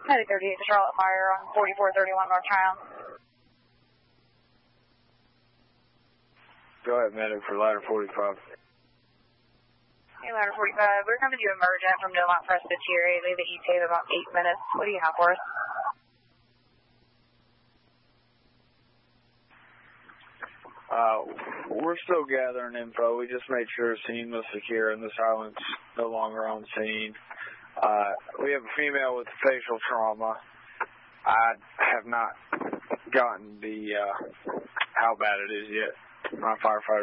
Medic 38 to Charlotte Fire on 4431 North Tryon. Go ahead, medic, for ladder 45. Hey, ladder 45. We're coming to you emergent from Nomont Presbyterian. Leave the ETA in about 8 minutes. What do you have for us? We're still gathering info. We just made sure the scene was secure and the silence no longer on scene. We have a female with facial trauma. I have not gotten the how bad it is yet. My firefighter